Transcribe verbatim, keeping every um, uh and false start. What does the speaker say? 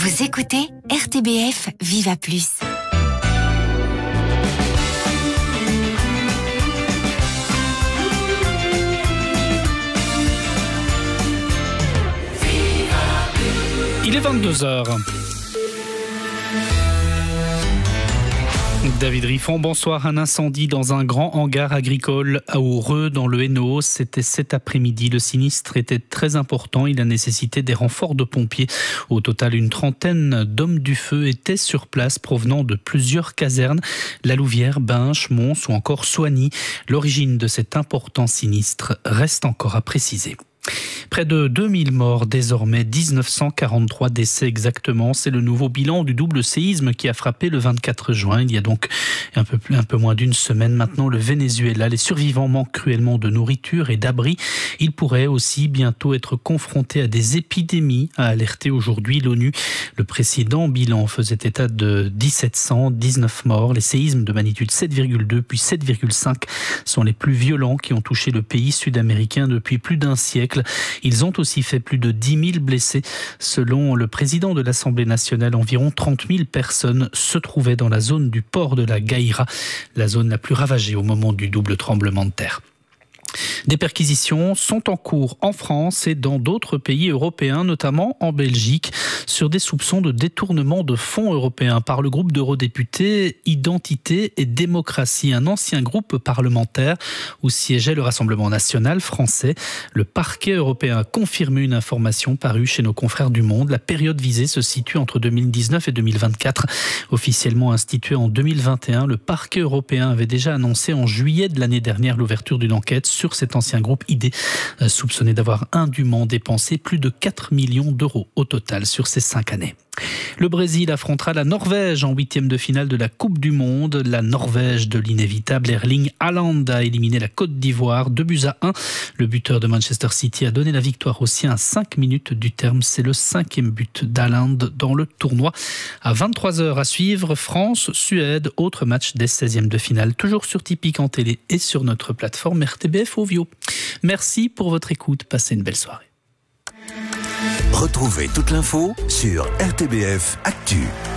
Vous écoutez R T B F Viva Plus. Il est vingt-deux heures. David Riffon, bonsoir. Un incendie dans un grand hangar agricole à Aureux, dans le Hainaut. C'était cet après-midi. Le sinistre était très important. Il a nécessité des renforts de pompiers. Au total, une trentaine d'hommes du feu étaient sur place, provenant de plusieurs casernes. La Louvière, Binche, Mons ou encore Soigny. L'origine de cet important sinistre reste encore à préciser. Près de deux mille morts désormais, mille neuf cent quarante-trois décès exactement. C'est le nouveau bilan du double séisme qui a frappé le vingt-quatre juin. Il y a donc un peu, un peu moins d'une semaine maintenant le Venezuela. Les survivants manquent cruellement de nourriture et d'abri. Ils pourraient aussi bientôt être confrontés à des épidémies, a alerté aujourd'hui l'ONU. Le précédent bilan faisait état de mille sept cent dix-neuf morts. Les séismes de magnitude sept virgule deux puis sept virgule cinq sont les plus violents qui ont touché le pays sud-américain depuis plus d'un siècle. Ils ont aussi fait plus de dix mille blessés. Selon le président de l'Assemblée nationale, environ trente mille personnes se trouvaient dans la zone du port de la Gaïra, la zone la plus ravagée au moment du double tremblement de terre. Des perquisitions sont en cours en France et dans d'autres pays européens, notamment en Belgique, sur des soupçons de détournement de fonds européens par le groupe d'eurodéputés Identité et Démocratie, un ancien groupe parlementaire où siégeait le Rassemblement national français. Le parquet européen a confirmé une information parue chez nos confrères du Monde. La période visée se situe entre deux mille dix-neuf et deux mille vingt-quatre. Officiellement institué en deux mille vingt et un, le parquet européen avait déjà annoncé en juillet de l'année dernière l'ouverture d'une enquête sur cet ancien groupe I D, soupçonné d'avoir indûment dépensé plus de quatre millions d'euros au total sur ces cinq années. Le Brésil affrontera la Norvège en huitième de finale de la Coupe du Monde. La Norvège de l'inévitable Erling Haaland a éliminé la Côte d'Ivoire deux buts à un. Le buteur de Manchester City a donné la victoire aux siens à cinq minutes du terme. C'est le cinquième but d'Haaland dans le tournoi. À vingt-trois heures à suivre, France-Suède, autre match des seizièmes de finale, toujours sur Tipeee en télé et sur notre plateforme R T B F Ovio. Merci pour votre écoute, passez une belle soirée. Retrouvez toute l'info sur R T B F Actu.